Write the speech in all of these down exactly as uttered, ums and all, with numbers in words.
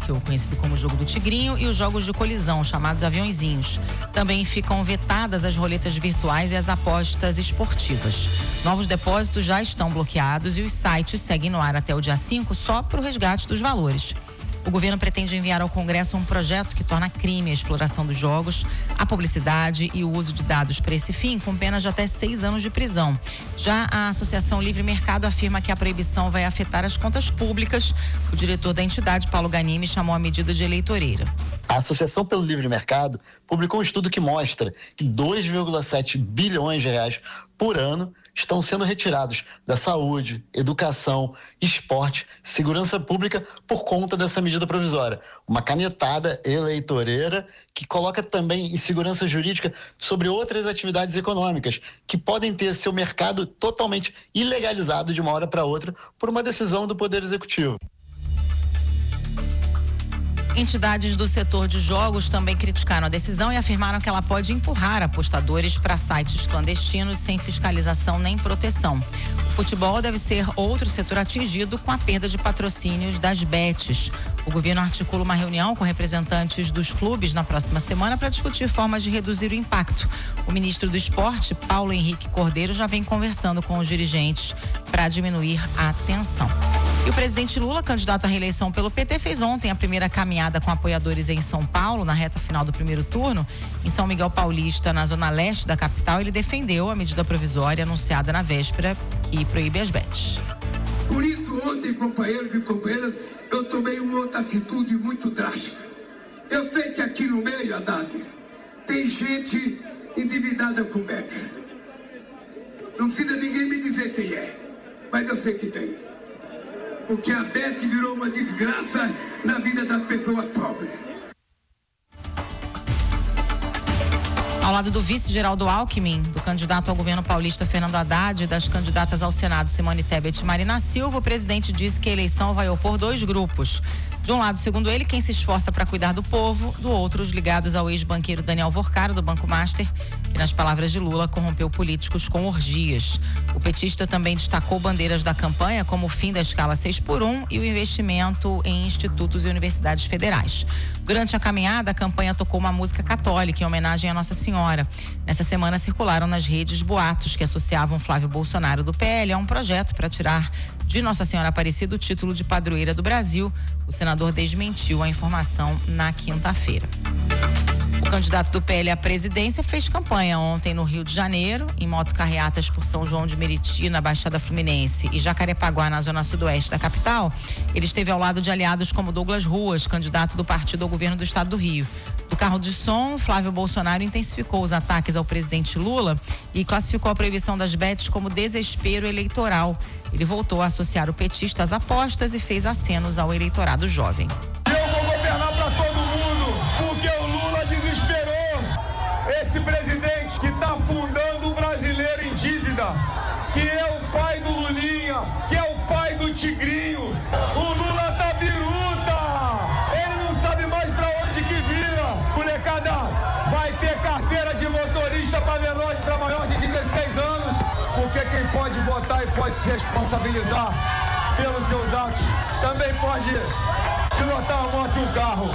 que é o conhecido como jogo do tigrinho, e os jogos de colisão, chamados aviõezinhos. Também ficam vetadas as roletas virtuais e as apostas esportivas. Novos depósitos já estão bloqueados e os sites seguem no ar até o dia cinco só para o resgate dos valores. O governo pretende enviar ao Congresso um projeto que torna crime a exploração dos jogos, a publicidade e o uso de dados para esse fim, com pena de até seis anos de prisão. Já a Associação Livre Mercado afirma que a proibição vai afetar as contas públicas. O diretor da entidade, Paulo Ganimi, chamou a medida de eleitoreira. A Associação pelo Livre Mercado publicou um estudo que mostra que dois vírgula sete bilhões de reais por ano estão sendo retirados da saúde, educação, esporte, segurança pública por conta dessa medida provisória. Uma canetada eleitoreira que coloca também insegurança jurídica sobre outras atividades econômicas que podem ter seu mercado totalmente ilegalizado de uma hora para outra por uma decisão do Poder Executivo. Entidades do setor de jogos também criticaram a decisão e afirmaram que ela pode empurrar apostadores para sites clandestinos sem fiscalização nem proteção. O futebol deve ser outro setor atingido com a perda de patrocínios das bets. O governo articula uma reunião com representantes dos clubes na próxima semana para discutir formas de reduzir o impacto. O ministro do Esporte, Paulo Henrique Cordeiro, já vem conversando com os dirigentes para diminuir a tensão. E o presidente Lula, candidato à reeleição pelo P T, fez ontem a primeira caminhada com apoiadores em São Paulo, na reta final do primeiro turno. Em São Miguel Paulista, na zona leste da capital, ele defendeu a medida provisória anunciada na véspera que proíbe as bets. Por isso, ontem, companheiros e companheiras, eu tomei uma outra atitude muito drástica. Eu sei que aqui no meio, Haddad, tem gente endividada com bets. Não precisa ninguém me dizer quem é, mas eu sei que tem. Porque a bet virou uma desgraça na vida das pessoas pobres. Ao lado do vice Geraldo Alckmin, do candidato ao governo paulista Fernando Haddad e das candidatas ao Senado Simone Tebet e Marina Silva, o presidente disse que a eleição vai opor dois grupos. De um lado, segundo ele, quem se esforça para cuidar do povo, do outro, os ligados ao ex-banqueiro Daniel Vorcaro, do Banco Master, que, nas palavras de Lula, corrompeu políticos com orgias. O petista também destacou bandeiras da campanha, como o fim da escala seis por um e o investimento em institutos e universidades federais. Durante a caminhada, a campanha tocou uma música católica em homenagem à Nossa Senhora. Nessa semana, circularam nas redes boatos que associavam Flávio Bolsonaro do P L a um projeto para tirar de Nossa Senhora Aparecida o título de padroeira do Brasil. O senador desmentiu a informação na quinta-feira. O candidato do P L à presidência fez campanha ontem no Rio de Janeiro, em motocarreatas por São João de Meriti, na Baixada Fluminense, e Jacarepaguá, na zona sudoeste da capital. Ele esteve ao lado de aliados como Douglas Ruas, candidato do partido ao governo do estado do Rio. Do carro de som, Flávio Bolsonaro intensificou os ataques ao presidente Lula e classificou a proibição das bets como desespero eleitoral. Ele voltou a associar o petista às apostas e fez acenos ao eleitorado jovem. Eu vou governar para todo mundo, porque o Lula desesperou esse presidente que está afundando o brasileiro em dívida, que é o pai do Lulinha, que é o pai do Tigrinho. O Lula tá biruta, ele não sabe mais para onde que vira. Molecada, vai ter carteira de motorista para menor para maior de dezesseis anos, porque quem pode votar e pode se responsabilizar pelos seus atos também pode pilotar uma moto e um carro.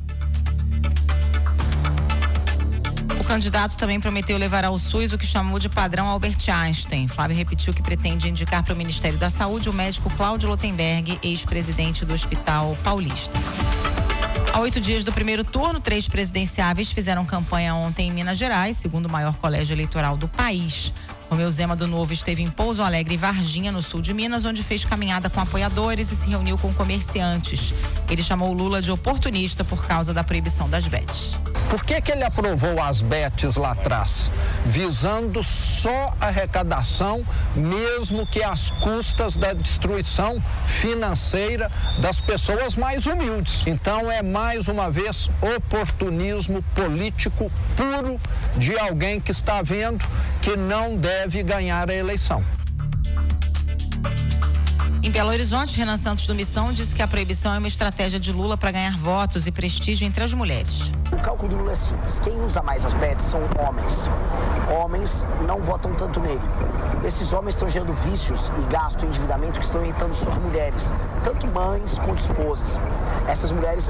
O candidato também prometeu levar ao SUS o que chamou de padrão Albert Einstein. Flávio repetiu que pretende indicar para o Ministério da Saúde o médico Cláudio Lotenberg, ex-presidente do Hospital Paulista. Há oito dias do primeiro turno, três presidenciáveis fizeram campanha ontem em Minas Gerais, segundo o maior colégio eleitoral do país. Romeu Zema do Novo esteve em Pouso Alegre e Varginha, no sul de Minas, onde fez caminhada com apoiadores e se reuniu com comerciantes. Ele chamou o Lula de oportunista por causa da proibição das bets. Por que que ele aprovou as bets lá atrás? Visando só a arrecadação, mesmo que às custas da destruição financeira das pessoas mais humildes. Então é mais uma vez oportunismo político puro de alguém que está vendo que não deve ganhar a eleição. Em Belo Horizonte, Renan Santos do Missão disse que a proibição é uma estratégia de Lula para ganhar votos e prestígio entre as mulheres. O cálculo do Lula é simples. Quem usa mais as bets são homens. Homens não votam tanto nele. Esses homens estão gerando vícios e gasto e endividamento que estão irritando suas mulheres, tanto mães quanto esposas. Essas mulheres